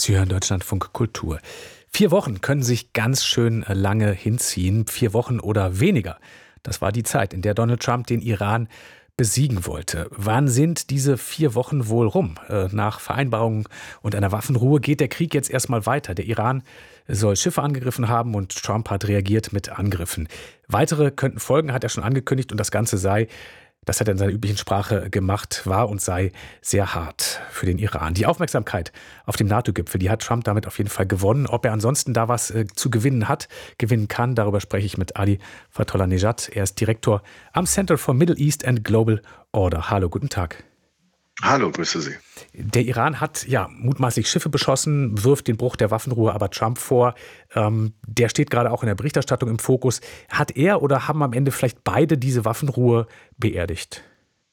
Sie hören Deutschlandfunk Kultur. 4 Wochen können sich ganz schön lange hinziehen. 4 Wochen oder weniger. Das war die Zeit, in der Donald Trump den Iran besiegen wollte. Wann sind diese 4 Wochen wohl rum? Nach Vereinbarung und einer Waffenruhe geht der Krieg jetzt erstmal weiter. Der Iran soll Schiffe angegriffen haben und Trump hat reagiert mit Angriffen. Weitere könnten folgen, hat er schon angekündigt, und das Ganze sei, das hat er in seiner üblichen Sprache gemacht, war und sei sehr hart für den Iran. Die Aufmerksamkeit auf dem NATO-Gipfel, die hat Trump damit auf jeden Fall gewonnen. Ob er ansonsten da was zu gewinnen kann, darüber spreche ich mit Ali Fatollah-Nejad. Er ist Direktor am Center for Middle East and Global Order. Hallo, guten Tag. Hallo, grüße Sie. Der Iran hat mutmaßlich Schiffe beschossen, wirft den Bruch der Waffenruhe aber Trump vor. Der steht gerade auch in der Berichterstattung im Fokus. Hat er oder haben am Ende vielleicht beide diese Waffenruhe beerdigt?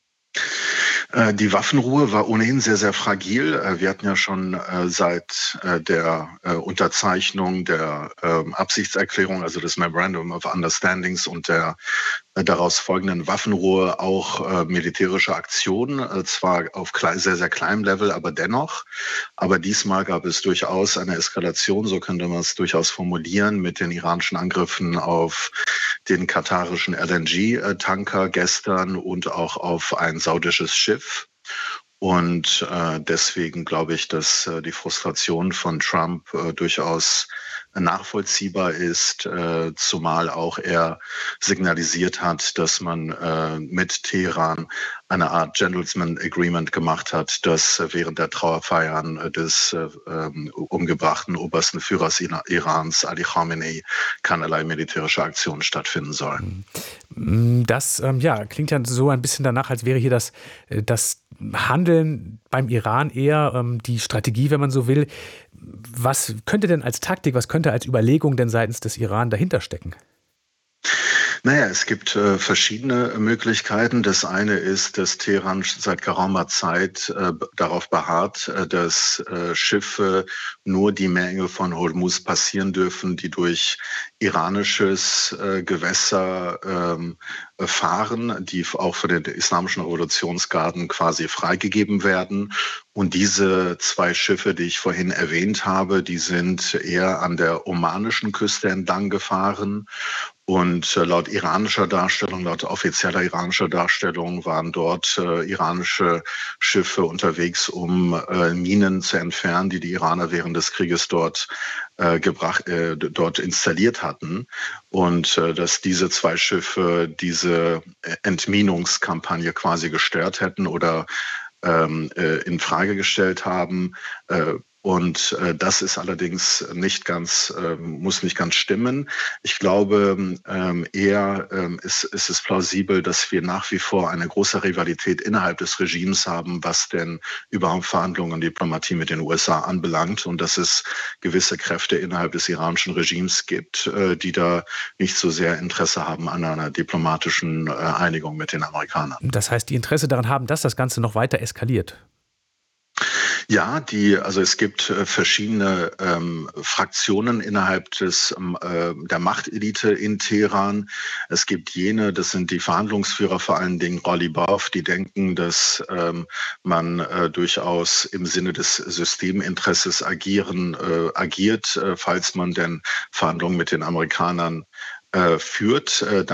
Die Waffenruhe war ohnehin sehr, sehr fragil. Wir hatten ja schon seit der Unterzeichnung der Absichtserklärung, also des Memorandum of Understandings und der daraus folgenden Waffenruhe auch militärische Aktionen, zwar auf sehr, sehr kleinem Level, aber dennoch. Aber diesmal gab es durchaus eine Eskalation, so könnte man es durchaus formulieren, mit den iranischen Angriffen auf den katarischen LNG-Tanker gestern und auch auf ein saudisches Schiff. Und deswegen glaube ich, dass die Frustration von Trump durchaus nachvollziehbar ist, zumal auch er signalisiert hat, dass man mit Teheran eine Art Gentleman Agreement gemacht hat, dass während der Trauerfeiern des umgebrachten obersten Führers Irans, Ali Khamenei, keinerlei militärische Aktionen stattfinden sollen. Das klingt ja so ein bisschen danach, als wäre hier das Handeln beim Iran eher die Strategie, wenn man so will. Was könnte denn als Taktik, was könnte als Überlegung denn seitens des Iran dahinter stecken? Naja, es gibt verschiedene Möglichkeiten. Das eine ist, dass Teheran seit geraumer Zeit darauf beharrt, dass Schiffe nur die Menge von Hormuz passieren dürfen, die durch iranisches Gewässer fahren, die auch von den islamischen Revolutionsgarden quasi freigegeben werden. Und diese 2 Schiffe, die ich vorhin erwähnt habe, die sind eher an der omanischen Küste entlang gefahren. Und laut offizieller iranischer Darstellung waren dort iranische Schiffe unterwegs, um Minen zu entfernen, die Iraner während des Krieges dort installiert hatten. Und dass diese 2 Schiffe diese Entminungskampagne quasi gestört hätten oder in Frage gestellt haben. Und das ist allerdings muss nicht ganz stimmen. Ich glaube, eher ist es plausibel, dass wir nach wie vor eine große Rivalität innerhalb des Regimes haben, was denn überhaupt Verhandlungen und Diplomatie mit den USA anbelangt, und dass es gewisse Kräfte innerhalb des iranischen Regimes gibt, die da nicht so sehr Interesse haben an einer diplomatischen Einigung mit den Amerikanern. Das heißt, die Interesse daran haben, dass das Ganze noch weiter eskaliert? Ja, also es gibt verschiedene Fraktionen innerhalb der Machtelite in Teheran. Es gibt jene, das sind die Verhandlungsführer, vor allen Dingen Ghalibaf, die denken, dass man durchaus im Sinne des Systeminteresses agiert, falls man denn Verhandlungen mit den Amerikanern führt.